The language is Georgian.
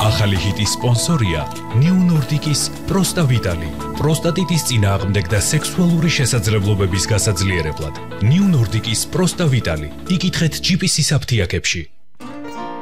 ახალი ჰიტის სპონსორია New Nordic-ის პროსტა ვიტალი. პროსტატიტის წინააღმდეგ და სექსუალური შესაძლებლობების გასაძლიერებლად. New Nordic-ის პროსტა ვიტალი. იკითხეთ GPS-ის აფთიაქებში.